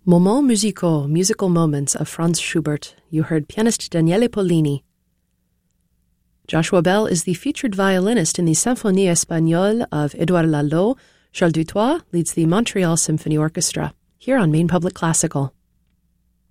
Moments musicaux, musical moments of Franz Schubert. You heard pianist Daniele Pollini. Joshua Bell is the featured violinist in the Symphonie Espagnole of Édouard Lalo. Charles Dutoit leads the Montreal Symphony Orchestra, here on Maine Public Classical.